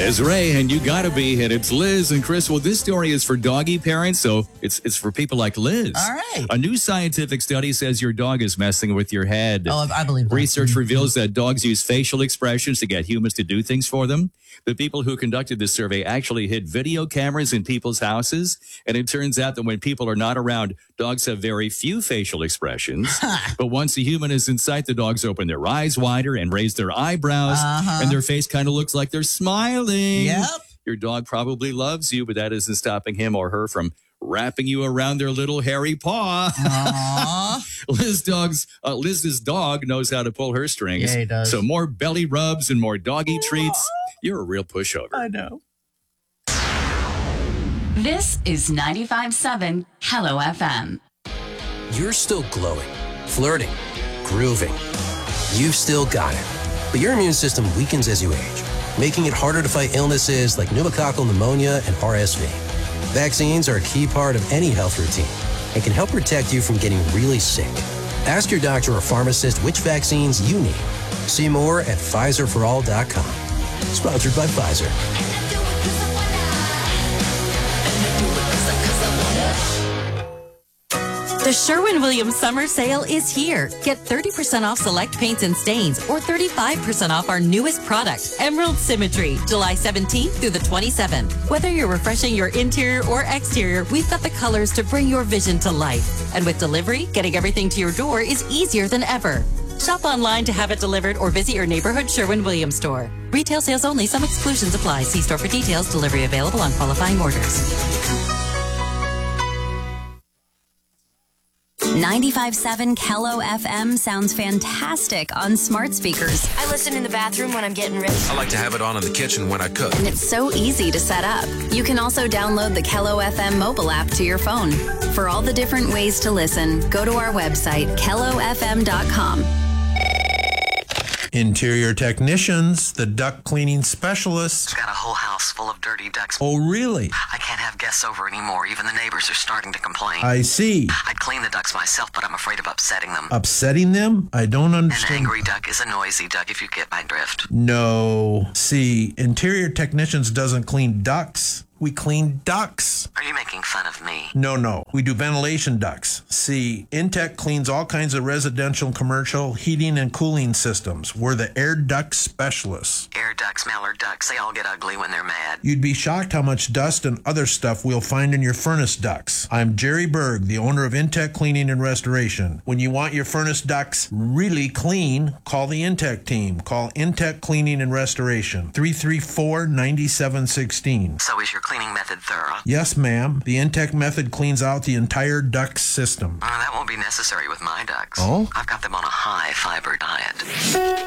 Desiree, and you gotta be, and it's Liz and Chris. Well, this story is for doggy parents, so it's for people like Liz. All right. A new scientific study says your dog is messing with your head. Oh, I believe that. Research reveals that dogs use facial expressions to get humans to do things for them. The people who conducted this survey actually hid video cameras in people's houses, and it turns out that when people are not around, dogs have very few facial expressions. But once a human is in sight, the dogs open their eyes wider and raise their eyebrows, and their face kind of looks like they're smiling. Yep. Your dog probably loves you, but that isn't stopping him or her from wrapping you around their little hairy paw. Liz's dog knows how to pull her strings. Yeah, he does. So more belly rubs and more doggy treats. You're a real pushover. I know. This is 95.7 Hello FM. You're still glowing, flirting, grooving. You've still got it. But your immune system weakens as you age, making it harder to fight illnesses like pneumococcal pneumonia and RSV. Vaccines are a key part of any health routine and can help protect you from getting really sick. Ask your doctor or pharmacist which vaccines you need. See more at PfizerForAll.com. Sponsored by Pfizer. The Sherwin-Williams Summer Sale is here. Get 30% off select paints and stains or 35% off our newest product, Emerald Symmetry, July 17th through the 27th. Whether you're refreshing your interior or exterior, we've got the colors to bring your vision to life. And with delivery, getting everything to your door is easier than ever. Shop online to have it delivered or visit your neighborhood Sherwin-Williams store. Retail sales only. Some exclusions apply. See store for details. Delivery available on qualifying orders. 95.7 Hello FM sounds fantastic on smart speakers. I listen in the bathroom when I'm getting ready. I like to have it on in the kitchen when I cook. And it's so easy to set up. You can also download the Hello FM mobile app to your phone. For all the different ways to listen, go to our website, kellofm.com. Interior technicians, the duct cleaning specialists. Got a whole house full of dirty ducts. Oh, really? I can't have guests over anymore. Even the neighbors are starting to complain. I see. I'd clean the ducts myself, but I'm afraid of upsetting them. Upsetting them? I don't understand. An angry duck is a noisy duck, if you get my drift. No. See, interior technicians doesn't clean ducts. We clean ducts. Are you making fun of me? No. We do ventilation ducts. See, Intech cleans all kinds of residential and commercial heating and cooling systems. We're the air duct specialists. Air ducts, mallard ducks, they all get ugly when they're mad. You'd be shocked how much dust and other stuff we'll find in your furnace ducts. I'm Jerry Berg, the owner of Intech Cleaning and Restoration. When you want your furnace ducts really clean, call the Intech team. Call Intech Cleaning and Restoration, 334-9716. So is your cleaning method thorough? Yes, ma'am. The Intech method cleans out the entire duct system. That won't be necessary with my ducks. Oh? I've got them on a high fiber diet.